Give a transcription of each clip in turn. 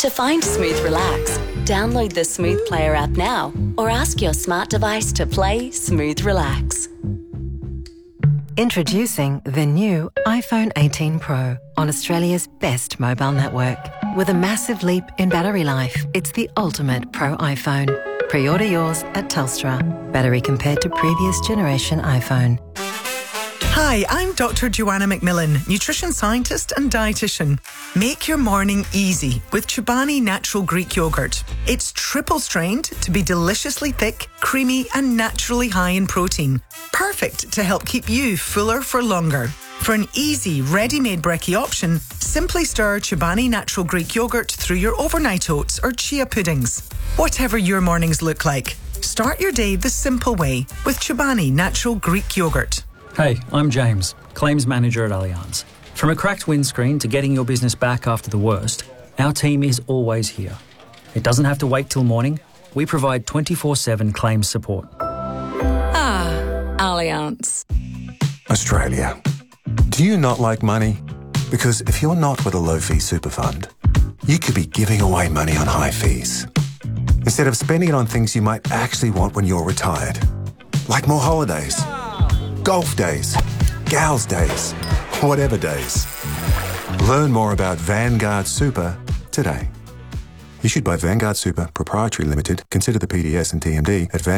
To find Smooth Relax, download the Smooth Player app now or ask your smart device to play Smooth Relax. Introducing the new iPhone 18 Pro on Australia's best mobile network. With a massive leap in battery life, it's the ultimate Pro iPhone. Pre-order yours at Telstra. Battery compared to previous generation iPhone. Hi, I'm Dr. Joanna McMillan, nutrition scientist and dietitian. Make your morning easy with Chobani Natural Greek Yogurt. It's triple strained to be deliciously thick, creamy and naturally high in protein. Perfect to help keep you fuller for longer. For an easy, ready-made brekkie option, simply stir Chobani Natural Greek Yogurt through your overnight oats or chia puddings. Whatever your mornings look like, start your day the simple way with Chobani Natural Greek Yogurt. Hey, I'm James, Claims Manager at Allianz. From a cracked windscreen to getting your business back after the worst, our team is always here. It doesn't have to wait till morning. We provide 24/7 claims support. Allianz. Australia. Do you not like money? Because if you're not with a low-fee super fund, you could be giving away money on high fees. Instead of spending it on things you might actually want when you're retired. Like more holidays, golf days, gals days, whatever days. Learn more about Vanguard Super today. Issued by Vanguard Super Proprietary Limited. Consider the PDS and TMD at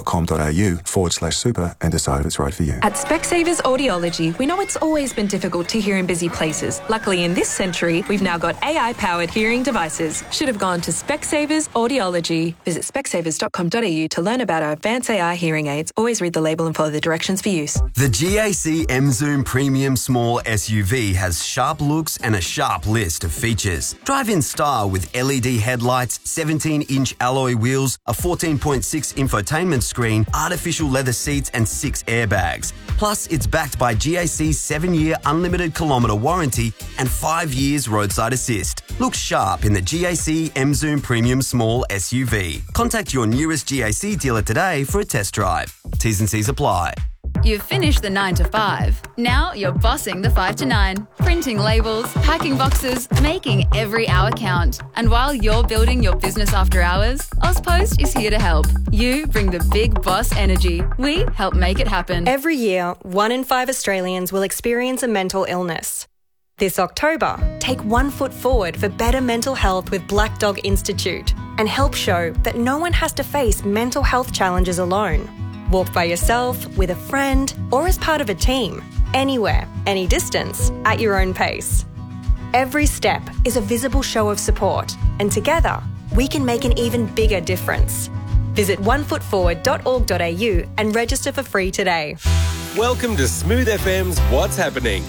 vanguard.com.au/super and decide if it's right for you. At Specsavers Audiology, we know it's always been difficult to hear in busy places. Luckily, in this century, we've now got AI-powered hearing devices. Should have gone to Specsavers Audiology. Visit specsavers.com.au to learn about our advanced AI hearing aids. Always read the label and follow the directions for use. The GAC M-Zoom Premium Small SUV has sharp looks and a sharp list of features. Drive in style with LED headlights, 17-inch alloy wheels, a 14.6 infotainment screen, artificial leather seats and 6 airbags. Plus, it's backed by GAC's 7-year unlimited kilometre warranty and 5 years roadside assist. Look sharp in the GAC M-Zoom Premium Small SUV. Contact your nearest GAC dealer today for a test drive. T's and C's apply. You've finished the 9 to 5. Now you're bossing the 5 to 9. Printing labels, packing boxes, making every hour count. And while you're building your business after hours, Ozpost is here to help. You bring the big boss energy. We help make it happen. Every year, 1 in 5 Australians will experience a mental illness. This October, take 1 foot forward for better mental health with Black Dog Institute and help show that no one has to face mental health challenges alone. Walk by yourself, with a friend, or as part of a team. Anywhere, any distance, at your own pace. Every step is a visible show of support, and together, we can make an even bigger difference. Visit onefootforward.org.au and register for free today. Welcome to Smooth FM's What's Happening.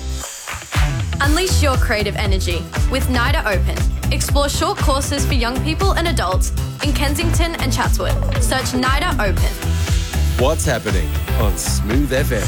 Unleash your creative energy with NIDA Open. Explore short courses for young people and adults in Kensington and Chatswood. Search NIDA Open. What's Happening on Smooth FM.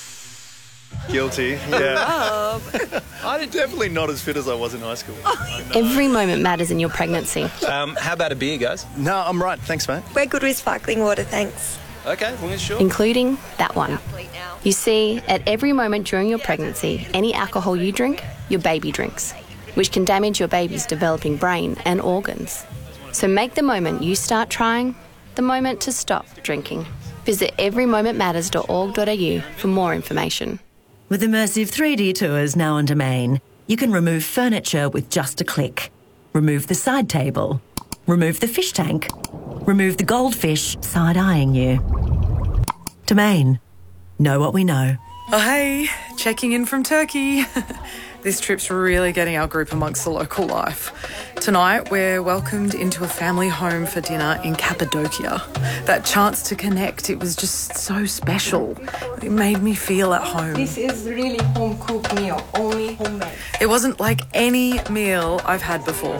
Guilty, yeah. I'm definitely not as fit as I was in high school. Every moment matters in your pregnancy. How about a beer, guys? No, I'm right. Thanks, mate. We're good with sparkling water, thanks. Okay, well, sure. Including that one. You see, at every moment during your pregnancy, any alcohol you drink, your baby drinks, which can damage your baby's developing brain and organs. So make the moment you start trying the moment to stop drinking. Visit everymomentmatters.org.au for more information. With immersive 3D tours now on Domain, you can remove furniture with just a click. Remove the side table. Remove the fish tank. Remove the goldfish side-eyeing you. Domain. Know what we know. Oh, hey, checking in from Turkey. This trip's really getting our group amongst the local life. Tonight, we're welcomed into a family home for dinner in Cappadocia. That chance to connect, it was just so special. It made me feel at home. This is really home-cooked meal, only homemade. It wasn't like any meal I've had before.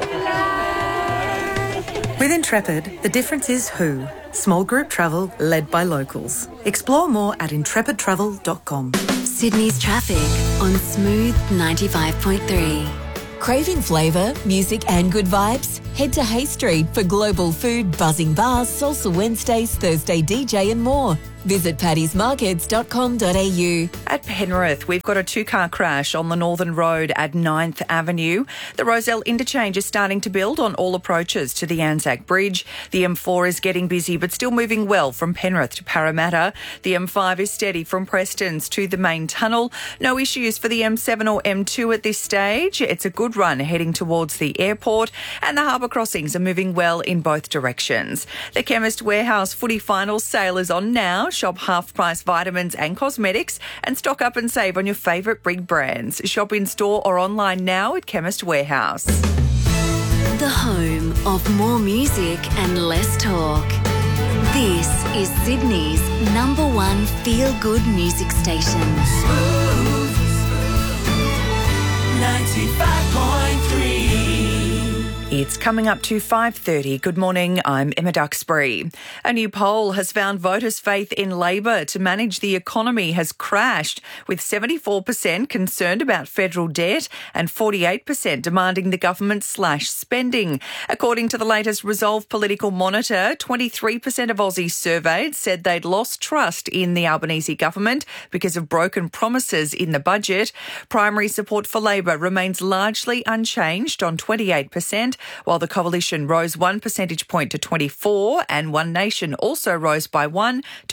With Intrepid, the difference is who. Small group travel led by locals. Explore more at intrepidtravel.com. Sydney's traffic on Smooth 95.3. Craving flavour, music and good vibes? Head to Hay Street for global food, buzzing bars, salsa Wednesdays, Thursday DJ and more. Visit paddy'smarkets.com.au. At Penrith, we've got a two-car crash on the Northern Road at 9th Avenue. The Rozelle interchange is starting to build on all approaches to the Anzac Bridge. The M4 is getting busy but still moving well from Penrith to Parramatta. The M5 is steady from Prestons to the main tunnel. No issues for the M7 or M2 at this stage. It's a good run heading towards the airport, and the harbour crossings are moving well in both directions. The Chemist Warehouse footy finals sale is on now. Shop half-price vitamins and cosmetics and stock up and save on your favourite big brands. Shop in store or online now at Chemist Warehouse. The home of more music and less talk. This is Sydney's #1 feel-good music station. 95.3. It's coming up to 5:30. Good morning, I'm Emma Duxbury. A new poll has found voters' faith in Labor to manage the economy has crashed, with 74% concerned about federal debt and 48% demanding the government slash spending. According to the latest Resolve Political Monitor, 23% of Aussies surveyed said they'd lost trust in the Albanese government because of broken promises in the budget. Primary support for Labor remains largely unchanged on 28%, while the coalition rose 1 percentage point to 24%, and One Nation also rose by 1 to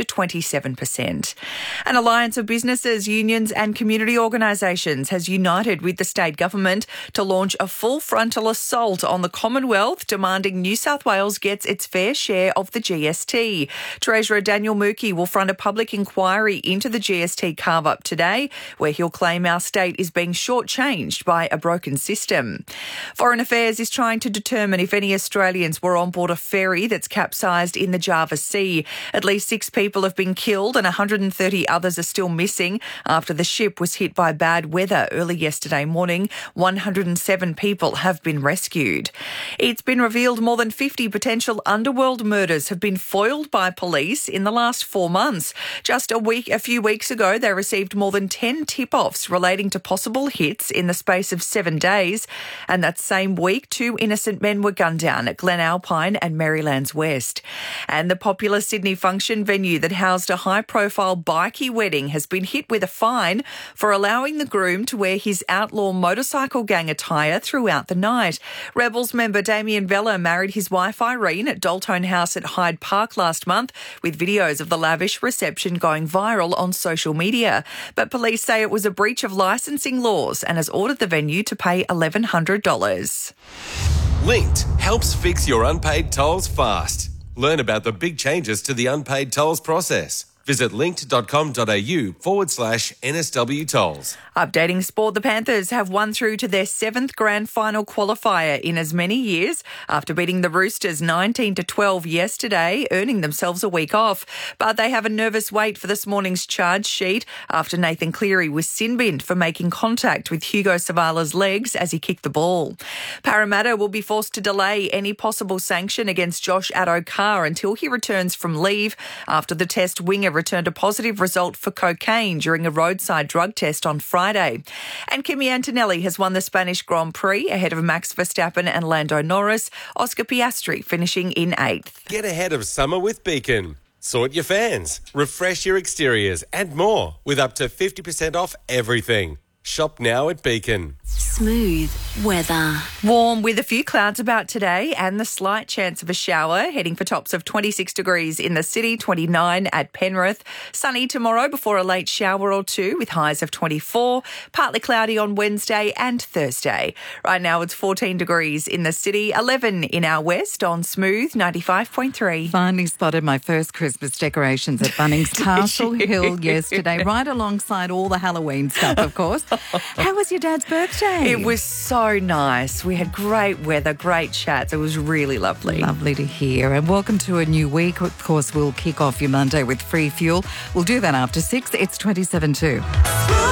27%. An alliance of businesses, unions and community organisations has united with the state government to launch a full frontal assault on the Commonwealth, demanding New South Wales gets its fair share of the GST. Treasurer Daniel Mookhey will front a public inquiry into the GST carve-up today, where he'll claim our state is being shortchanged by a broken system. Foreign Affairs is trying to determine if any Australians were on board a ferry that's capsized in the Java Sea. At least 6 people have been killed and 130 others are still missing after the ship was hit by bad weather early yesterday morning. 107 people have been rescued. It's been revealed more than 50 potential underworld murders have been foiled by police in the last 4 months. Just a few weeks ago, they received more than 10 tip-offs relating to possible hits in the space of 7 days. And that same week, 2 innocent men were gunned down at Glen Alpine and Marylands West. And the popular Sydney function venue that housed a high-profile bikie wedding has been hit with a fine for allowing the groom to wear his outlaw motorcycle gang attire throughout the night. Rebels member Damien Vella married his wife Irene at Daltone House at Hyde Park last month, with videos of the lavish reception going viral on social media. But police say it was a breach of licensing laws and has ordered the venue to pay $1,100. Linked helps fix your unpaid tolls fast. Learn about the big changes to the unpaid tolls process. Visit linked.com.au/NSW tolls. Updating sport, the Panthers have won through to their 7th grand final qualifier in as many years after beating the Roosters 19-12 yesterday, earning themselves a week off. But they have a nervous wait for this morning's charge sheet after Nathan Cleary was sin-binned for making contact with Hugo Savala's legs as he kicked the ball. Parramatta will be forced to delay any possible sanction against Josh Addo-Carr until he returns from leave after the Test winger returned a positive result for cocaine during a roadside drug test on Friday. And Kimi Antonelli has won the Spanish Grand Prix ahead of Max Verstappen and Lando Norris, Oscar Piastri finishing in 8th. Get ahead of summer with Beacon. Sort your fans, refresh your exteriors and more with up to 50% off everything. Shop now at Beacon. Smooth weather. Warm with a few clouds about today and the slight chance of a shower, heading for tops of 26 degrees in the city, 29 at Penrith. Sunny tomorrow before a late shower or two with highs of 24. Partly cloudy on Wednesday and Thursday. Right now it's 14 degrees in the city, 11 in our west on Smooth 95.3. Finally spotted my first Christmas decorations at Bunnings Castle Hill yesterday, right alongside all the Halloween stuff, of course. How was your dad's birthday? It was so nice. We had great weather, great chats. It was really lovely. Lovely to hear. And welcome to a new week. Of course, we'll kick off your Monday with free fuel. We'll do that after 6. It's 27 to.